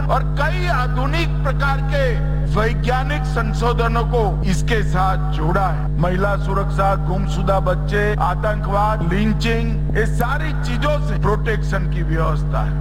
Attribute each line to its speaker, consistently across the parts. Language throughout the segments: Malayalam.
Speaker 1: और कई आधुनिक प्रकार के वैज्ञानिक संशोधनों को इसके साथ जोड़ा है। महिला सुरक्षा, गुमशुदा बच्चे, आतंकवाद, लिंचिंग, ये सारी चीजों से प्रोटेक्शन की व्यवस्था है।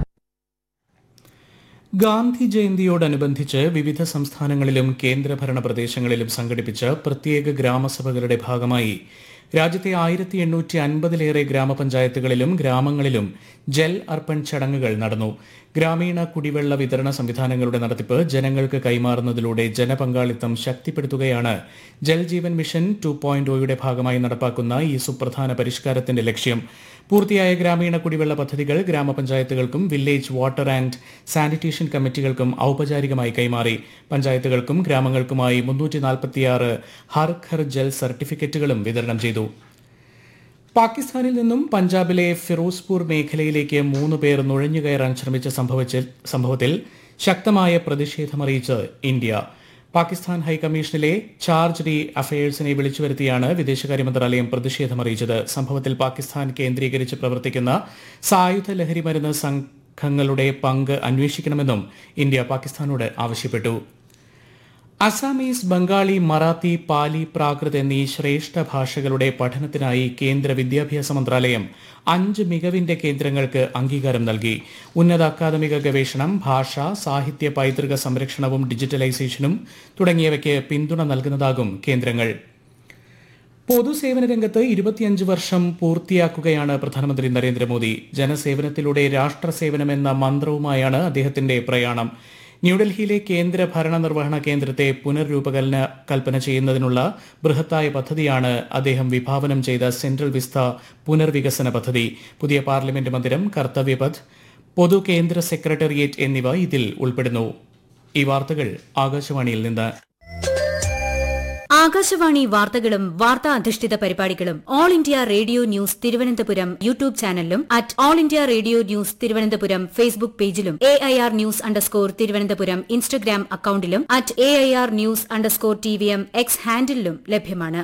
Speaker 2: ഗാന്ധി ജയന്തിയോടനുബന്ധിച്ച് വിവിധ സംസ്ഥാനങ്ങളിലും കേന്ദ്രഭരണ പ്രദേശങ്ങളിലും സംഘടിപ്പിച്ച പ്രത്യേക ഗ്രാമസഭകളുടെ ഭാഗമായി രാജ്യത്തെ 1850-ലേറെ ഗ്രാമപഞ്ചായത്തുകളിലും ഗ്രാമങ്ങളിലും ജൽ അർപ്പൺ ചടങ്ങുകൾ നടന്നു. ഗ്രാമീണ കുടിവെള്ള വിതരണ സംവിധാനങ്ങളുടെ നടത്തിപ്പ് ജനങ്ങൾക്ക് കൈമാറുന്നതിലൂടെ ജനപങ്കാളിത്തം ശക്തിപ്പെടുത്തുകയാണ് ജൽ ജീവൻ മിഷൻ 2.0യുടെ ഭാഗമായി നടപ്പാക്കുന്ന ഈ സുപ്രധാന പരിഷ്കാരത്തിന്റെ ലക്ഷ്യം. പൂർത്തിയായ ഗ്രാമീണ കുടിവെള്ള പദ്ധതികൾ ഗ്രാമപഞ്ചായത്തുകൾക്കും വില്ലേജ് വാട്ടർ ആൻഡ് സാനിറ്റേഷൻ കമ്മിറ്റികൾക്കും ഔപചാരികമായി കൈമാറി. പഞ്ചായത്തുകൾക്കും ഗ്രാമങ്ങൾക്കുമായി 346 ഹർ ഘർ ജൽ സർട്ടിഫിക്കറ്റുകളും വിതരണം ചെയ്തു. പാകിസ്ഥാനിൽ നിന്നും പഞ്ചാബിലെ ഫിറോസ്പൂർ മേഖലയിലേക്ക് 3 പേർ നുഴഞ്ഞുകയറാൻ ശ്രമിച്ച സംഭവത്തിൽ ശക്തമായ പ്രതിഷേധമറിയിച്ച് ഇന്ത്യ. പാകിസ്ഥാൻ ഹൈക്കമ്മീഷനിലെ ചാർജ് ഡി അഫയേഴ്സിനെ വിളിച്ചുവരുത്തിയാണ് വിദേശകാര്യ മന്ത്രാലയം പ്രതിഷേധമറിയിച്ചത്. സംഭവത്തിൽ പാകിസ്ഥാൻ കേന്ദ്രീകരിച്ച് പ്രവർത്തിക്കുന്ന സായുധ ലഹരിമരുന്ന് സംഘങ്ങളുടെ പങ്ക് അന്വേഷിക്കണമെന്നും ഇന്ത്യ പാകിസ്ഥാനോട് ആവശ്യപ്പെട്ടു. അസാമീസ്, ബംഗാളി, മറാത്തി, പാലി, പ്രാകൃത് എന്നീ ശ്രേഷ്ഠ ഭാഷകളുടെ പഠനത്തിനായി കേന്ദ്ര വിദ്യാഭ്യാസ മന്ത്രാലയം 5 മികവിന്റെ കേന്ദ്രങ്ങൾക്ക് അംഗീകാരം നൽകി. ഉന്നത അക്കാദമിക ഗവേഷണം, ഭാഷ, സാഹിത്യ പൈതൃക സംരക്ഷണവും ഡിജിറ്റലൈസേഷനും തുടങ്ങിയവയ്ക്ക് പിന്തുണ നൽകുന്നതാകും കേന്ദ്രങ്ങൾ. പൊതുസേവന രംഗത്ത് 25 വർഷം പൂർത്തിയാക്കുകയാണ് പ്രധാനമന്ത്രി നരേന്ദ്രമോദി. ജനസേവനത്തിലൂടെ രാഷ്ട്രസേവനമെന്ന മന്ത്രവുമായാണ് അദ്ദേഹത്തിന്റെ പ്രയാണം. ന്യൂഡൽഹിയിലെ കേന്ദ്ര ഭരണ നിർവഹണ കേന്ദ്രത്തെ പുനർരൂപകൽപ്പന ചെയ്യുന്നതിനുള്ള ബൃഹത്തായ പദ്ധതിയാണ് അദ്ദേഹം വിഭാവനം ചെയ്ത സെൻട്രൽ വിസ്ത പുനർവികസന പദ്ധതി. പുതിയ പാർലമെന്റ് മന്ദിരം, കർത്തവ്യപഥ്, പൊതു കേന്ദ്ര സെക്രട്ടേറിയറ്റ് എന്നിവ ഇതിൽ ഉൾപ്പെടുന്നു. ഈ വാർത്തകൾ ആകാശവാണിയിൽ നിന്ന്.
Speaker 3: ആകാശവാണി വാർത്തകളും വാർത്താ അധിഷ്ഠിത പരിപാടികളും all India radio news Thiruvananthapuram YouTube ചാനലിലും @all India radio news Thiruvananthapuram Facebook പേജിലും AIR ന്യൂസ് _തിരുവനന്തപുരം ഇൻസ്റ്റഗ്രാം അക്കൌണ്ടിലും @AIR ന്യൂസ് _TVM X ഹാൻഡിലും ലഭ്യമാണ്.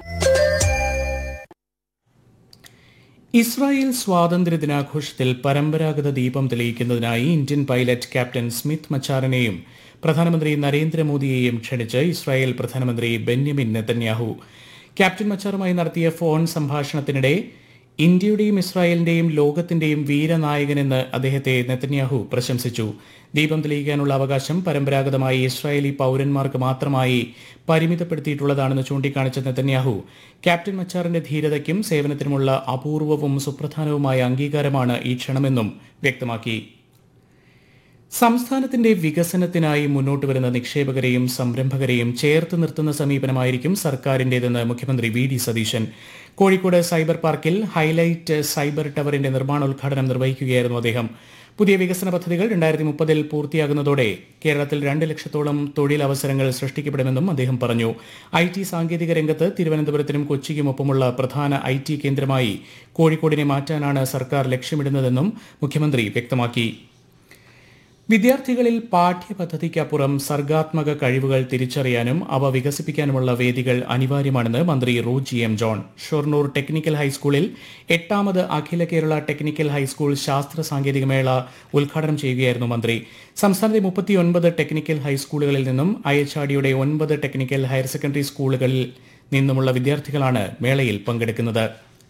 Speaker 2: ഇസ്രായേൽ സ്വാതന്ത്ര്യദിനാഘോഷത്തിൽ പരമ്പരാഗത ദീപം തെളിയിക്കുന്നതിനായി ഇന്ത്യൻ പൈലറ്റ് ക്യാപ്റ്റൻ സ്മിത്ത് മച്ചാറിനെയും പ്രധാനമന്ത്രി നരേന്ദ്രമോദിയെയും ക്ഷണിച്ച് ഇസ്രായേൽ പ്രധാനമന്ത്രി ബെന്യമിൻ നെതന്യാഹു. ക്യാപ്റ്റൻ മച്ചാറുമായി നടത്തിയ ഫോൺ സംഭാഷണത്തിനിടെ ഇന്ത്യയുടെയും ഇസ്രായേലിന്റെയും ലോകത്തിന്റെയും വീരനായകനെന്ന് അദ്ദേഹത്തെ നെതന്യാഹു പ്രശംസിച്ചു. ദീപം തെളിയിക്കാനുള്ള അവകാശം പരമ്പരാഗതമായി ഇസ്രായേലി പൌരന്മാർക്ക് മാത്രമായി പരിമിതപ്പെടുത്തിയിട്ടുള്ളതാണെന്ന് ചൂണ്ടിക്കാണിച്ച നെതന്യാഹു ക്യാപ്റ്റൻ മച്ചാറിന്റെ ധീരതയ്ക്കും സേവനത്തിനുമുള്ള അപൂർവവും സുപ്രധാനവുമായ അംഗീകാരമാണ് ഈ ക്ഷണമെന്നും വ്യക്തമാക്കി. സംസ്ഥാനത്തിന്റെ വികസനത്തിനായി മുന്നോട്ട് വരുന്ന നിക്ഷേപകരെയും സംരംഭകരെയും ചേർത്ത് നിർത്തുന്ന സമീപനമായിരിക്കും സർക്കാരിന്റേതെന്ന് മുഖ്യമന്ത്രി VD സതീശൻ. കോഴിക്കോട് സൈബർ പാർക്കിൽ ഹൈലൈറ്റ് സൈബർ ടവറിന്റെ നിർമ്മാണോദ്ഘാടനം നിർവഹിക്കുകയായിരുന്നു അദ്ദേഹം. പുതിയ വികസന പദ്ധതികൾ 2030 പൂർത്തിയാകുന്നതോടെ കേരളത്തിൽ 2 ലക്ഷത്തോളം തൊഴിലവസരങ്ങൾ സൃഷ്ടിക്കപ്പെടുമെന്നും അദ്ദേഹം പറഞ്ഞു. IT സാങ്കേതിക രംഗത്ത് തിരുവനന്തപുരത്തിനും കൊച്ചിക്കുമൊപ്പമുള്ള പ്രധാന IT കേന്ദ്രമായി കോഴിക്കോടിനെ മാറ്റാനാണ് സർക്കാർ ലക്ഷ്യമിടുന്നതെന്നും മുഖ്യമന്ത്രി വ്യക്തമാക്കി. വിദ്യാർത്ഥികളിൽ പാഠ്യപദ്ധതിക്കപ്പുറം സർഗാത്മക കഴിവുകൾ തിരിച്ചറിയാനും അവ വികസിപ്പിക്കാനുമുള്ള വേദികൾ അനിവാര്യമാണെന്ന് മന്ത്രി Roji M. John Shoranur technical ഹൈസ്കൂളിൽ 8ാമത് അഖില കേരള ടെക്നിക്കൽ ഹൈസ്കൂൾ ശാസ്ത്ര സാങ്കേതിക മേള ഉദ്ഘാടനം ചെയ്യുകയായിരുന്നു മന്ത്രി. സംസ്ഥാനത്തെ 39 ടെക്നിക്കൽ ഹൈസ്കൂളുകളിൽ നിന്നും IHRDയുടെ 9 ടെക്നിക്കൽ ഹയർ സെക്കൻഡറി സ്കൂളുകളിൽ നിന്നുമുള്ള വിദ്യാർത്ഥികളാണ് മേളയിൽ പങ്കെടുക്കുന്നത്.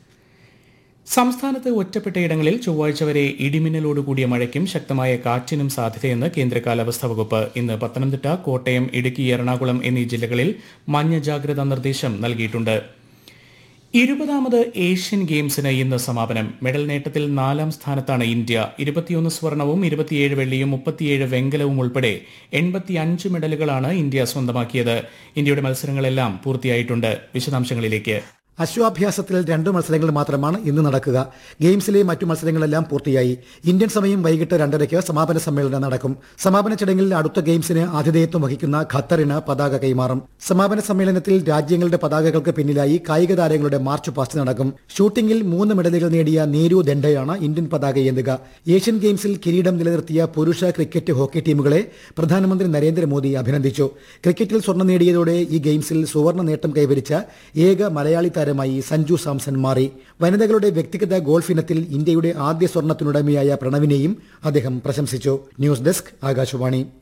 Speaker 2: സംസ്ഥാനത്ത് ഒറ്റപ്പെട്ടയിടങ്ങളിൽ ചൊവ്വാഴ്ച വരെ ഇടിമിന്നലോടുകൂടിയ മഴയ്ക്കും ശക്തമായ കാറ്റിനും സാധ്യതയെന്ന് കേന്ദ്ര കാലാവസ്ഥാ വകുപ്പ്. ഇന്ന് പത്തനംതിട്ട, കോട്ടയം, ഇടുക്കി, എറണാകുളം എന്നീ ജില്ലകളിൽ മഞ്ഞ ജാഗ്രതാ നിർദ്ദേശം നൽകിയിട്ടുണ്ട്. 20ാമത് ഏഷ്യൻ ഗെയിംസിന് ഇന്ന് സമാപനം. മെഡൽ നേട്ടത്തിൽ 4ാം സ്ഥാനത്താണ് ഇന്ത്യ. 21 സ്വർണവും 27 വെള്ളിയും 37 വെങ്കലവും ഉൾപ്പെടെ 85 മെഡലുകളാണ് ഇന്ത്യ സ്വന്തമാക്കിയത്. ഇന്ത്യയുടെ മത്സരങ്ങളെല്ലാം പൂർത്തിയായിട്ടുണ്ട്. വിശദാംശങ്ങളിലേക്ക്.
Speaker 4: അശ്വാഭ്യാസത്തിൽ 2 മത്സരങ്ങൾ മാത്രമാണ് ഇന്ന് നടക്കുക. ഗെയിംസിലെ മറ്റു മത്സരങ്ങളെല്ലാം പൂർത്തിയായി. ഇന്ത്യൻ സമയം വൈകിട്ട് 2:30 സമാപന സമ്മേളനം നടക്കും. സമാപന ചടങ്ങിൽ അടുത്ത ഗെയിംസിന് ആതിഥേയത്വം വഹിക്കുന്ന ഖത്തറിന് പതാക കൈമാറും. സമാപന സമ്മേളനത്തിൽ രാജ്യങ്ങളുടെ പതാകകൾക്ക് പിന്നിലായി കായിക താരങ്ങളുടെ മാർച്ച് പാസ്റ്റ് നടക്കും. ഷൂട്ടിംഗിൽ 3 മെഡലുകൾ നേടിയ നീരു ദണ്ഡയാണ് ഇന്ത്യൻ പതാകയേന്തുക. ഏഷ്യൻ ഗെയിംസിൽ കിരീടം നിലനിർത്തിയ പുരുഷ ക്രിക്കറ്റ്, ഹോക്കി ടീമുകളെ പ്രധാനമന്ത്രി നരേന്ദ്രമോദി അഭിനന്ദിച്ചു. ക്രിക്കറ്റിൽ സ്വർണ്ണം നേടിയതോടെ ഈ ഗെയിംസിൽ സുവർണ്ണ നേട്ടം കൈവരിച്ച ഏക മലയാളി താരമായി സഞ്ജു സാംസൺ മാറി. വനിതകളുടെ വ്യക്തിഗത ഗോൾഫ് ഇനത്തിൽ ഇന്ത്യയുടെ ആദ്യ സ്വർണ്ണത്തിനുടമയായ പ്രണവിനെയും അദ്ദേഹം പ്രശംസിച്ചു. News desk, Akashvani.